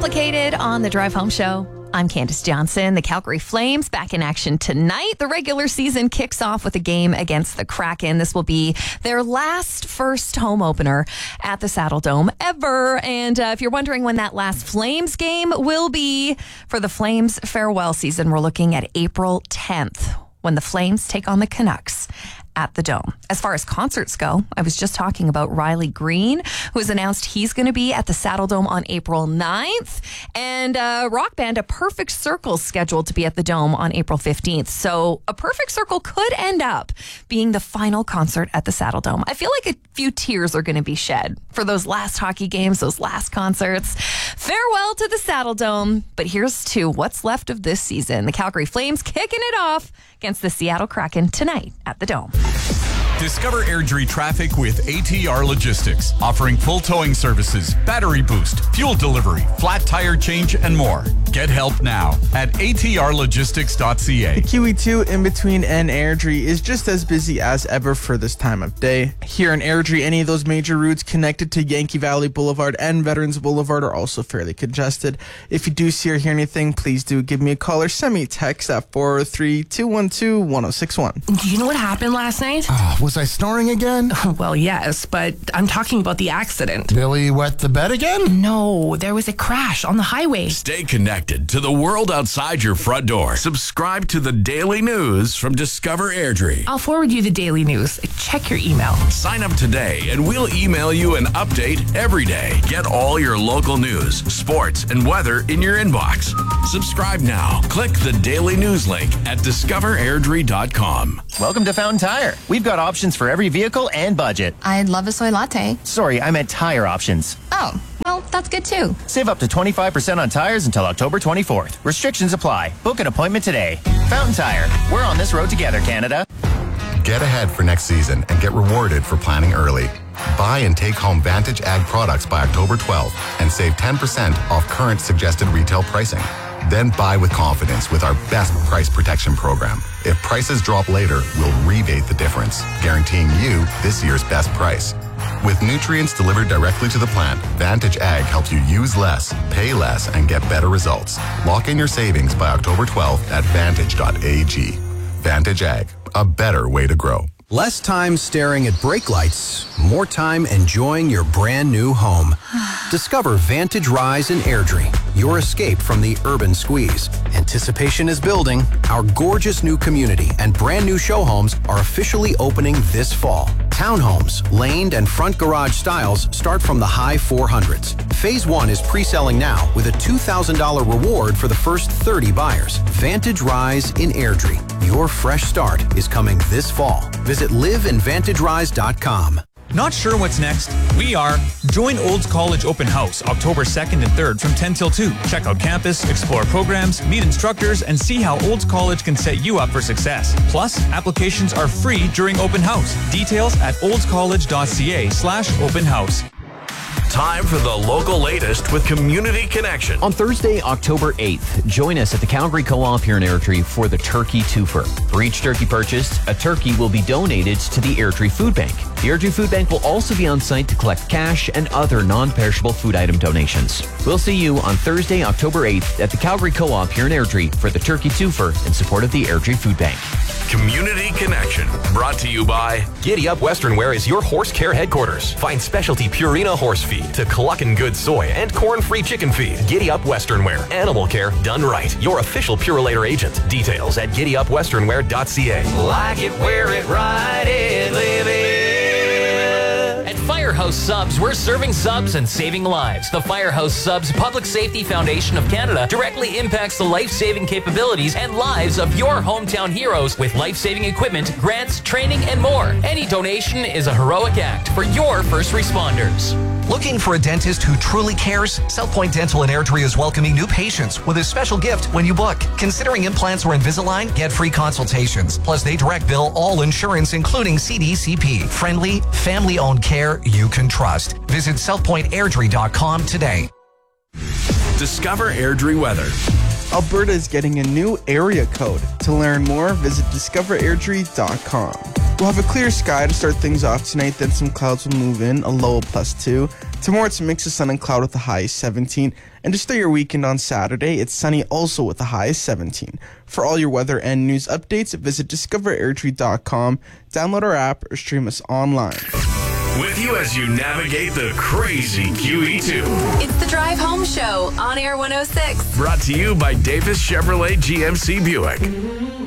Complicated on the Drive Home Show. I'm Candace Johnson. The Calgary Flames back in action tonight. The regular season kicks off with a game against the Kraken. This will be their first home opener at the Saddledome ever. And if you're wondering when that last Flames game will be for the Flames farewell season, we're looking at April 10th when the Flames take on the Canucks at the Dome. As far as concerts go, I was just talking about Riley Green, who has announced he's going to be at the Saddledome on April 9th, and rock band A Perfect Circle scheduled to be at the Dome on April 15th. So A Perfect Circle could end up being the final concert at the Saddledome. I feel like a few tears are going to be shed for those last hockey games, those last concerts. Farewell to the Saddledome, but here's to what's left of this season. The Calgary Flames kicking it off against the Seattle Kraken tonight at the Dome. Discover Airdrie traffic with ATR Logistics, offering full towing services, battery boost, fuel delivery, flat tire change, and more. Get help now at atrlogistics.ca. The QE2 in between and Airdrie is just as busy as ever for this time of day. Here in Airdrie, any of those major routes connected to Yankee Valley Boulevard and Veterans Boulevard are also fairly congested. If you do see or hear anything, please do give me a call or send me a text at 403-212-1061. Do you know what happened last night? Was I snoring again? Well, yes, but I'm talking about the accident. Billy wet the bed again? No, there was a crash on the highway. Stay connected to the world outside your front door. Subscribe to the daily news from Discover Airdrie. I'll forward you the daily news. Check your email. Sign up today and we'll email you an update every day. Get all your local news, sports, and weather in your inbox. Subscribe now. Click the daily news link at discoverairdrie.com. Welcome to Fountain Tire. We've got options for every vehicle and budget. I'd love a soy latte. Sorry, I meant tire options. Oh, well, that's good too. Save up to 25% on tires until October 24th. Restrictions apply. Book an appointment today. Fountain Tire. We're on this road together, Canada. Get ahead for next season and get rewarded for planning early. Buy and take home Vantage Ag products by October 12th and save 10% off current suggested retail pricing. Then buy with confidence with our best price protection program. If prices drop later, we'll rebate the difference, guaranteeing you this year's best price. With nutrients delivered directly to the plant, Vantage Ag helps you use less, pay less, and get better results. Lock in your savings by October 12th at vantage.ag. Vantage Ag, a better way to grow. Less time staring at brake lights, more time enjoying your brand new home. Discover Vantage Rise in Airdrie, your escape from the urban squeeze. Anticipation is building. Our gorgeous new community and brand new show homes are officially opening this fall. Townhomes, laned and front garage styles start from the high 400s. Phase 1 is pre-selling now with a $2,000 reward for the first 30 buyers. Vantage Rise in Airdrie. Your fresh start is coming this fall. Visit liveinvantagerise.com. Not sure what's next? We are. Join Olds College Open House October 2nd and 3rd from 10 till 2. Check out campus, explore programs, meet instructors, and see how Olds College can set you up for success. Plus, applications are free during open house. Details at oldscollege.ca/open house. Time for the local latest with Community Connection. On Thursday, October 8th, join us at the Calgary Co-op here in Airdrie for the Turkey Twofer. For each turkey purchased, a turkey will be donated to the Airdrie Food Bank. The Airdrie Food Bank will also be on site to collect cash and other non-perishable food item donations. We'll see you on Thursday, October 8th at the Calgary Co-op here in Airdrie for the Turkey Twofer in support of the Airdrie Food Bank. Community Connection, brought to you by Giddy Up Western Wear is your horse care headquarters. Find specialty Purina horse feed to Cluckin' Good soy and corn-free chicken feed. Giddy Up Western Wear, animal care done right. Your official Purolator agent. Details at giddyupwesternwear.ca. Like it, wear it, ride it, live it. At Firehouse Subs, we're serving subs and saving lives. The Firehouse Subs Public Safety Foundation of Canada directly impacts the life-saving capabilities and lives of your hometown heroes with life-saving equipment, grants, training, and more. Any donation is a heroic act for your first responders. Looking for a dentist who truly cares? South Point Dental in Airdrie is welcoming new patients with a special gift when you book. Considering implants or Invisalign? Get free consultations. Plus, they direct bill all insurance, including CDCP. Friendly, family-owned care you can trust. Visit southpointairdrie.com today. Discover Airdrie weather. Alberta is getting a new area code. To learn more, visit discoverairdrie.com. We'll have a clear sky to start things off tonight, then some clouds will move in, a low of +2. Tomorrow it's a mix of sun and cloud with a high of 17. And to start your weekend on Saturday, it's sunny also with a high of 17. For all your weather and news updates, visit discoverairdrie.com, download our app, or stream us online. With you as you navigate the crazy QE2. It's the Drive Home Show on Air 106. Brought to you by Davis Chevrolet GMC Buick.